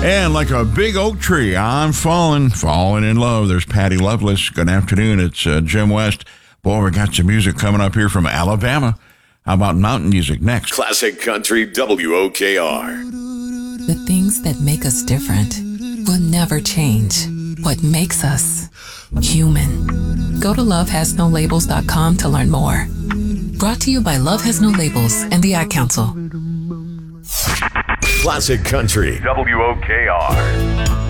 And like a big oak tree, I'm falling in love. There's Patty Loveless. Good afternoon. It's Jim West. Boy, we got some music coming up here from Alabama. How about mountain music next? Classic Country WOKR. The things that make us different will never change. What makes us human. Go to lovehasnolabels.com to learn more. Brought to you by Love Has No Labels and the Ad Council. Classic Country WOKR.